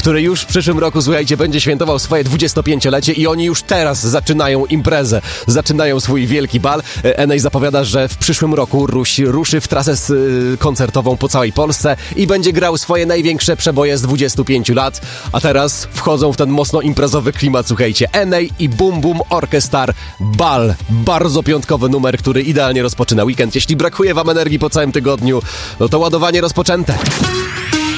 który już w przyszłym roku, słuchajcie, będzie świętował swoje 25-lecie i oni już teraz zaczynają imprezę, zaczynają swój wielki bal. Enej zapowiada, że w przyszłym roku ruszy w trasę koncertową po całej Polsce i będzie grał swoje największe przeboje z 25 lat, a teraz wchodzą w ten mocno imprezowy klimat, słuchajcie, Enej i Bum Bum Orchestar Bal. Bardzo piątkowy numer, który idealnie rozpoczyna weekend. Jeśli brakuje wam energii po całym tygodniu, no to ładowanie rozpoczęte.